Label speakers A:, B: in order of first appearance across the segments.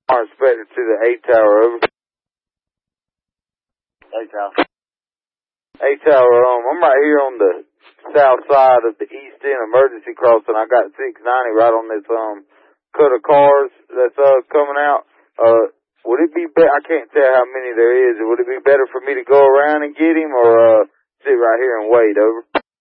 A: Our inspector to the A tower, over.
B: A tower.
A: A tower, I'm right here on the south side of the east end emergency crossing. I got 690 right on this cut of cars that's coming out. Would it be better? I can't tell how many there is. Would it be better for me to go around and get him, or sit right here and wait? Over.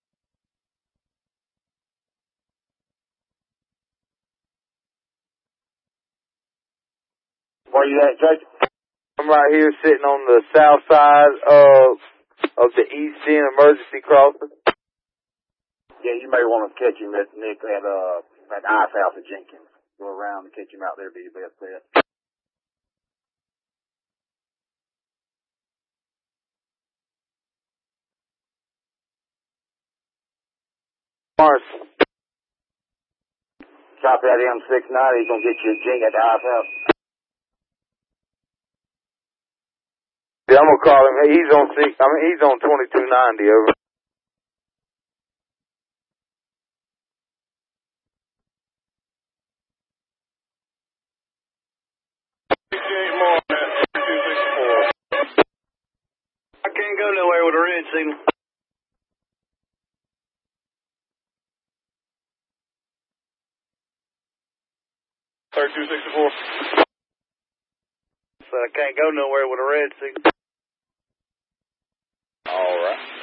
B: Where you at, Jake?
A: I'm right here sitting on the south side of the east end emergency crossing.
B: Yeah, you may want to catch him at Nick at Ice House at Jenkins. Go around and catch him out there, be your best bet.
A: Mars.
B: Chop that M690, he's gonna get you a jing at the Ice House.
A: Yeah, I'm gonna call him. Hey, he's on 2290, over.
B: I can't go nowhere with a red signal. So I can't go nowhere with a red signal.
A: All right.